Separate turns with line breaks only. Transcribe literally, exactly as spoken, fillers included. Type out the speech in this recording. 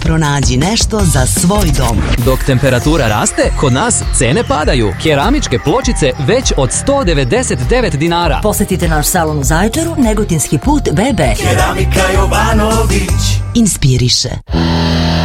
pronađi nešto za svoj dom.
Dok temperatura raste, kod nas cene padaju. Keramičke pločice već od sto devedeset devet dinara.
Posetite naš salon u Zaječaru, Negotinski put B B.
Keramika Jovanović
Inspiriše.